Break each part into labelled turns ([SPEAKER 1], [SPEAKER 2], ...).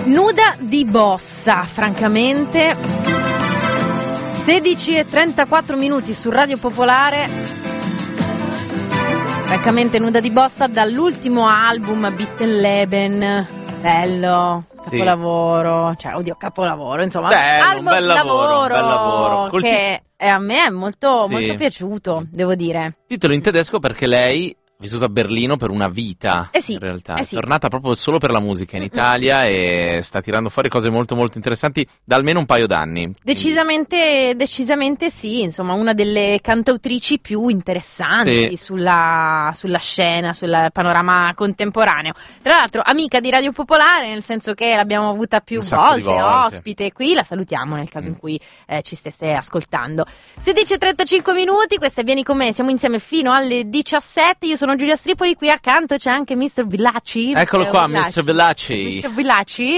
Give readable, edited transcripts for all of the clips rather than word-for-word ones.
[SPEAKER 1] Nuda di Bossa, francamente. 16:34 su Radio Popolare. Francamente Nuda di Bossa dall'ultimo album Bittenleben. Bello, capolavoro, cioè oddio, capolavoro, insomma,
[SPEAKER 2] un bel lavoro
[SPEAKER 1] che a me è molto piaciuto, devo dire.
[SPEAKER 2] Titolo in tedesco perché lei ha vissuto a Berlino per una vita, in realtà. È tornata proprio solo per la musica in Italia e sta tirando fuori cose molto molto interessanti da almeno un paio d'anni.
[SPEAKER 1] Decisamente sì, insomma, una delle cantautrici più interessanti sulla scena, sul panorama contemporaneo. Tra l'altro amica di Radio Popolare, nel senso che l'abbiamo avuta più volte ospite qui, la salutiamo nel caso in cui ci stesse ascoltando. 16:35, questa è Vieni con me, siamo insieme fino alle 17, io sono Giulia Stripoli, qui accanto c'è anche Mr. Villacci.
[SPEAKER 2] Eccolo qua, Mr. Villacci.
[SPEAKER 1] Mr. Villacci,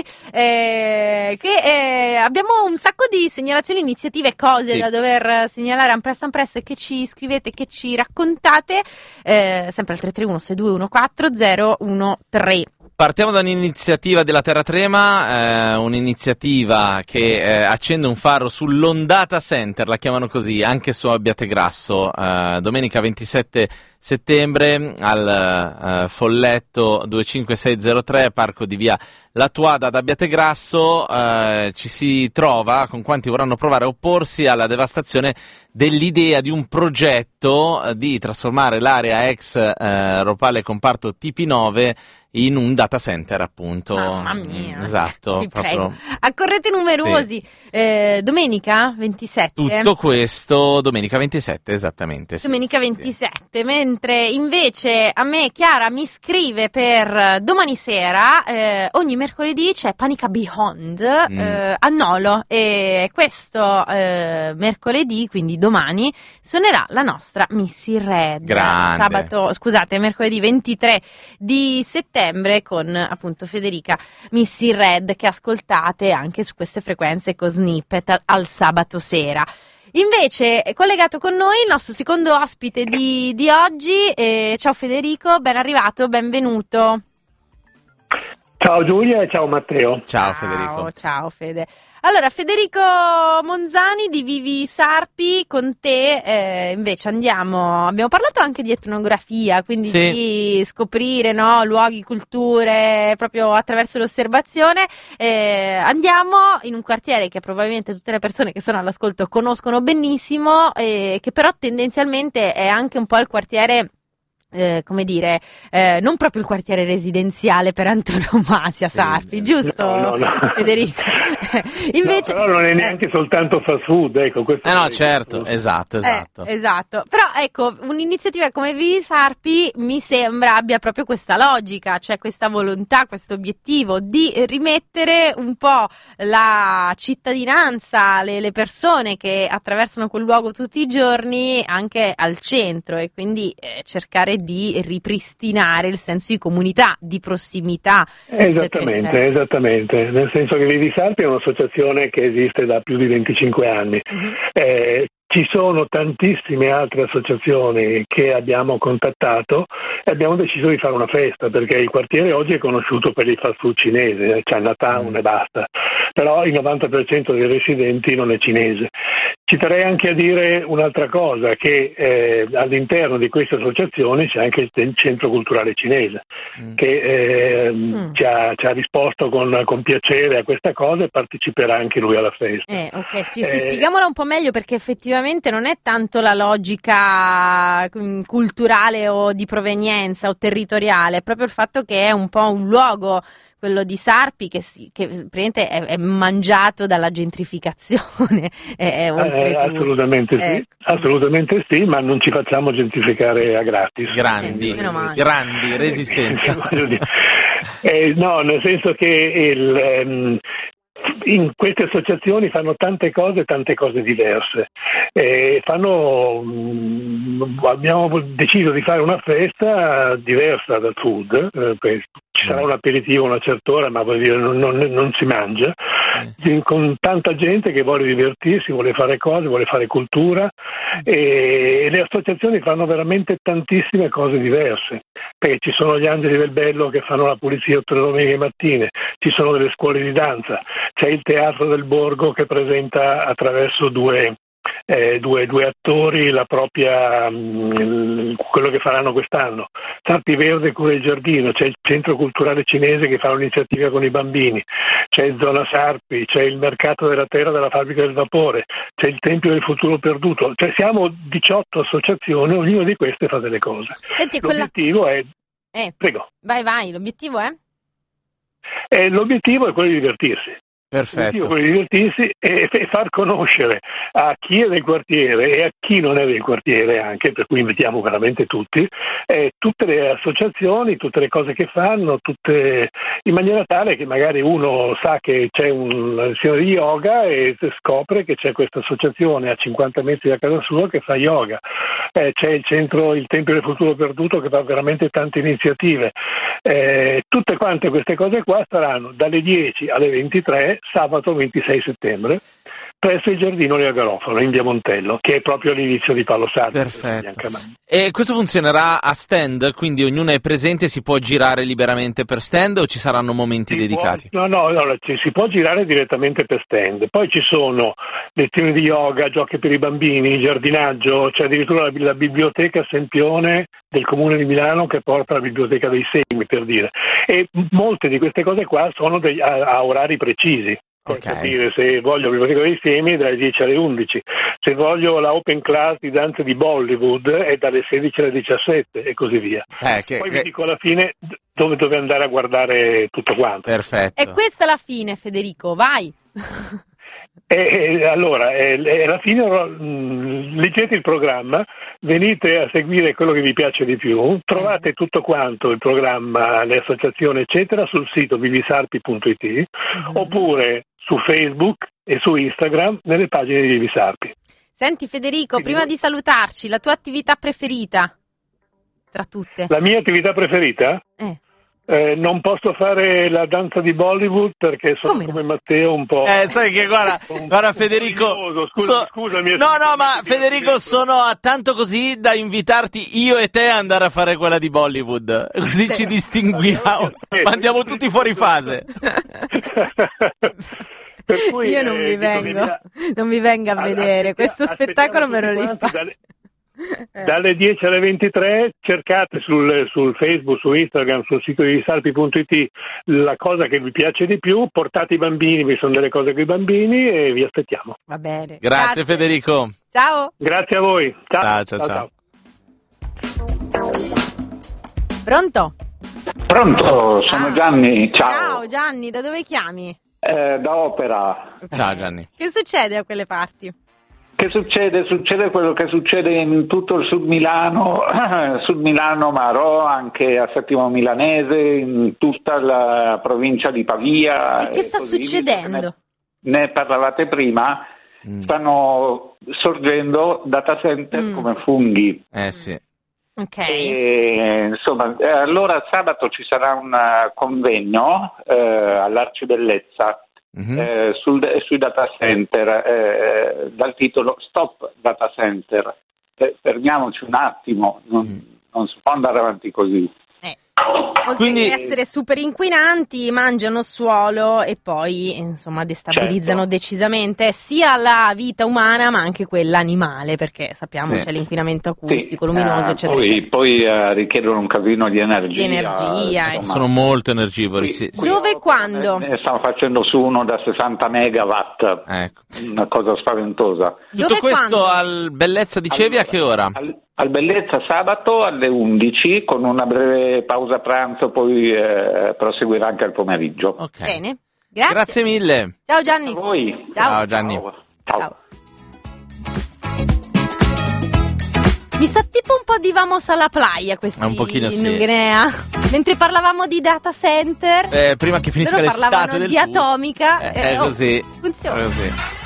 [SPEAKER 1] che abbiamo un sacco di segnalazioni, iniziative, cose da dover segnalare ampresto che ci scrivete, che ci raccontate, sempre al 331 621 4013.
[SPEAKER 2] Partiamo da un'iniziativa della Terra Trema, un'iniziativa che accende un faro sull'Ondata Center, la chiamano così, anche su Abbiategrasso, domenica 27 settembre al Folletto 25603, parco di via Latuada ad Abbiategrasso. Ci si trova con quanti vorranno provare a opporsi alla devastazione dell'idea di un progetto di trasformare l'area ex Ropale Comparto TP9 in un data center, appunto.
[SPEAKER 1] Mamma mia.
[SPEAKER 2] Esatto.
[SPEAKER 1] Vi prego. Accorrete numerosi. Domenica 27.
[SPEAKER 2] Tutto questo domenica 27, esattamente.
[SPEAKER 1] Domenica 27, mentre invece a me Chiara mi scrive per domani sera, ogni mercoledì c'è Panica Beyond a Nolo, e questo mercoledì, quindi domani, suonerà la nostra Missy Red. Mercoledì 23 di settembre con appunto Federica Missy Red, che ascoltate anche su queste frequenze con snippet al sabato sera. Invece è collegato con noi il nostro secondo ospite di oggi. Ciao Federico, ben arrivato, benvenuto.
[SPEAKER 3] Ciao Giulia e ciao Matteo.
[SPEAKER 2] Ciao Federico.
[SPEAKER 1] Ciao Fede. Allora, Federico Monzani di Vivi Sarpi, con te invece abbiamo parlato anche di etnografia, quindi di scoprire luoghi, culture, proprio attraverso l'osservazione. Andiamo in un quartiere che probabilmente tutte le persone che sono all'ascolto conoscono benissimo, che però tendenzialmente è anche un po' il quartiere, non proprio il quartiere residenziale per antonomasia, Sarpi, giusto?
[SPEAKER 3] No.
[SPEAKER 1] Federico? Invece,
[SPEAKER 3] però non è neanche soltanto fast food, ecco. Questo
[SPEAKER 2] certo, esatto.
[SPEAKER 1] Però ecco, un'iniziativa come Vivi Sarpi mi sembra abbia proprio questa logica, cioè questa volontà, questo obiettivo di rimettere un po' la cittadinanza, le persone che attraversano quel luogo tutti i giorni anche al centro, e quindi cercare di ripristinare il senso di comunità, di prossimità.
[SPEAKER 3] Esattamente, nel senso che Vivi Sarpi è un'associazione che esiste da più di 25 anni. Ci sono tantissime altre associazioni che abbiamo contattato e abbiamo deciso di fare una festa, perché il quartiere oggi è conosciuto per il fast food cinese, Chinatown e basta, però il 90% dei residenti non è cinese. Ci terrei anche a dire un'altra cosa, che all'interno di queste associazioni c'è anche il Centro Culturale Cinese, che ci ha risposto con piacere a questa cosa e parteciperà anche lui alla festa.
[SPEAKER 1] Spieghiamola un po' meglio, perché effettivamente non è tanto la logica culturale o di provenienza o territoriale, è proprio il fatto che è un po' un luogo, quello di Sarpi, che praticamente è mangiato dalla gentrificazione.
[SPEAKER 3] Assolutamente sì, ma non ci facciamo gentrificare a gratis.
[SPEAKER 2] Grandi resistenza.
[SPEAKER 3] No, nel senso che in queste associazioni fanno tante cose diverse. Abbiamo deciso di fare una festa diversa dal food, ci sarà un aperitivo a una certa ora, ma vuol dire non si mangia, con tanta gente che vuole divertirsi, vuole fare cose, vuole fare cultura, e le associazioni fanno veramente tantissime cose diverse, perché ci sono gli Angeli del Bello che fanno la pulizia tutte le domeniche mattine, ci sono delle scuole di danza, c'è il Teatro del Borgo che presenta attraverso due attori la propria quello che faranno quest'anno. Sarpi Verde cura il giardino, c'è il centro culturale cinese che fa un'iniziativa con i bambini, c'è il Zona Sarpi, c'è il mercato della terra della fabbrica del vapore, c'è il Tempio del futuro perduto, cioè siamo 18 associazioni, ognuna di queste fa delle cose.
[SPEAKER 1] Senti,
[SPEAKER 3] l'obiettivo è prego.
[SPEAKER 1] Vai, l'obiettivo è?
[SPEAKER 3] L'obiettivo è quello di divertirsi.
[SPEAKER 2] Perfetto.
[SPEAKER 3] Quello di divertirsi e far conoscere a chi è del quartiere e a chi non è del quartiere anche, per cui invitiamo veramente tutti, tutte le associazioni, tutte le cose che fanno, tutte in maniera tale che magari uno sa che c'è una lezione di yoga e scopre che c'è questa associazione a 50 metri da casa sua che fa yoga, c'è il Tempio del futuro perduto che fa veramente tante iniziative, tutte quante queste cose qua saranno dalle 10 alle 23 sabato 26 settembre presso il Giardino Lea Garofalo in via Montello, che è proprio all'inizio di Paolo Sarpi.
[SPEAKER 2] Perfetto. E questo funzionerà a stand, quindi ognuno è presente e si può girare liberamente per stand, o ci saranno momenti dedicati?
[SPEAKER 3] No, si può girare direttamente per stand. Poi ci sono lezioni di yoga, giochi per i bambini, giardinaggio, c'è addirittura la biblioteca Sempione del Comune di Milano che porta la biblioteca dei semi, per dire. E molte di queste cose qua sono a orari precisi. Per capire, se voglio la biblioteca dei semi dalle 10 alle 11, se voglio la open class di danza di Bollywood è dalle 16 alle 17 e così via. Poi vi dico alla fine dove andare a guardare tutto quanto.
[SPEAKER 2] Perfetto.
[SPEAKER 1] E questa è la fine, Federico, vai!
[SPEAKER 3] Allora, alla fine leggete il programma, venite a seguire quello che vi piace di più, trovate tutto quanto, il programma, le associazioni eccetera sul sito vivisarpi.it oppure su Facebook e su Instagram nelle pagine di Vivi Sarpi.
[SPEAKER 1] Senti Federico, prima di salutarci, la tua attività preferita tra tutte?
[SPEAKER 3] La mia attività preferita? Non posso fare la danza di Bollywood perché sono come Matteo un po'.
[SPEAKER 2] Sai che guarda Federico.
[SPEAKER 3] Scusami.
[SPEAKER 2] No, ma Federico, sono a tanto così da invitarti io e te a andare a fare quella di Bollywood. Così ci distinguiamo. Ma andiamo tutti fuori fase.
[SPEAKER 3] Per cui,
[SPEAKER 1] io non vi vengo a vedere. Questo spettacolo me lo rispazio.
[SPEAKER 3] Dalle 10 alle 23 cercate sul Facebook, su Instagram, sul sito di vivisarpi.it la cosa che vi piace di più, portate i bambini, vi sono delle cose con i bambini e vi aspettiamo.
[SPEAKER 1] Va bene.
[SPEAKER 2] Grazie Federico.
[SPEAKER 1] Ciao.
[SPEAKER 3] Grazie a voi.
[SPEAKER 2] Ciao.
[SPEAKER 1] Pronto,
[SPEAKER 4] sono Gianni.
[SPEAKER 1] Ciao Gianni, da dove chiami?
[SPEAKER 4] Da Opera.
[SPEAKER 2] Ciao Gianni.
[SPEAKER 1] Che succede a quelle parti?
[SPEAKER 4] Che succede? Succede quello che succede in tutto il Sud Milano, Marò, anche a Settimo Milanese, in tutta la provincia di Pavia.
[SPEAKER 1] E che sta succedendo?
[SPEAKER 4] Ne parlavate prima, stanno sorgendo data center come funghi.
[SPEAKER 2] Sì.
[SPEAKER 1] Ok.
[SPEAKER 4] Insomma, allora sabato ci sarà un convegno all'Arcibellezza. Sui data center dal titolo Stop Data Center. Fermiamoci un attimo, non si può andare avanti così.
[SPEAKER 1] Oltre di essere super inquinanti, mangiano suolo e poi insomma destabilizzano decisamente sia la vita umana ma anche quella animale, perché sappiamo c'è l'inquinamento acustico, luminoso eccetera.
[SPEAKER 4] Poi richiedono un casino di energia.
[SPEAKER 2] Sono molto energivori.
[SPEAKER 1] Dove e quando?
[SPEAKER 4] Ne stiamo facendo su uno da 60 megawatt, una cosa spaventosa.
[SPEAKER 2] Tutto questo al Bellezza dicevi, a che ora?
[SPEAKER 4] Al Bellezza sabato alle 11 con una breve pausa pranzo, poi proseguirà anche al pomeriggio.
[SPEAKER 1] Bene,
[SPEAKER 2] grazie mille.
[SPEAKER 1] Ciao Gianni.
[SPEAKER 4] A voi.
[SPEAKER 2] Ciao Gianni.
[SPEAKER 4] Ciao.
[SPEAKER 1] Mi sa tipo un po' di Vamos alla Playa questi
[SPEAKER 2] un pochino
[SPEAKER 1] in Guinea. Mentre parlavamo di data center,
[SPEAKER 2] prima che finisca l'estate
[SPEAKER 1] parlavano di atomica.
[SPEAKER 2] è così.
[SPEAKER 1] Funziona.
[SPEAKER 2] Così.